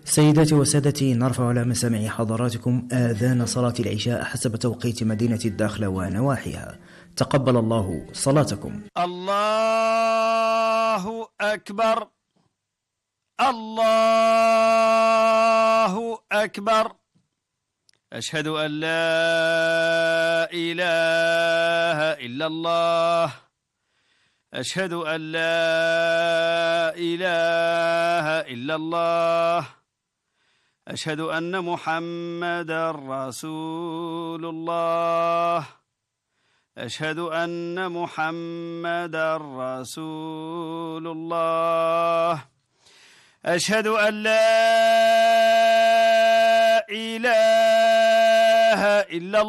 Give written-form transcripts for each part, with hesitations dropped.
سيداتي وسادتي، نرفع على مسامع حضراتكم آذان صلاة العشاء حسب توقيت مدينة الداخلة ونواحيها. تقبل الله صلاتكم. الله أكبر، الله أكبر. أشهد أن لا إله إلا الله، أشهد أن لا إله إلا الله، أشهد أن محمدا رسول الله، أشهد أن محمدا رسول الله، أشهد أن لا إله إلا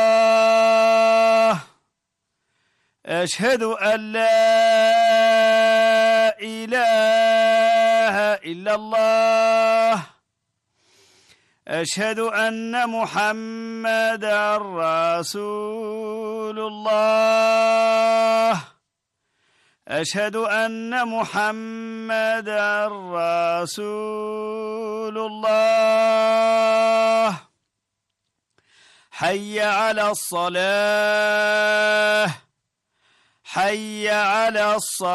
الله، أشهد أن لا إله إلا الله، أشهد أن محمدا رسول الله، أشهد أن محمدا رسول الله. حي على الصلاة، حي على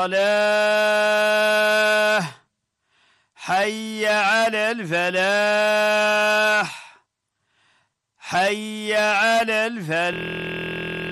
الصلاة، حي على الفلاح، حي على الفلاح.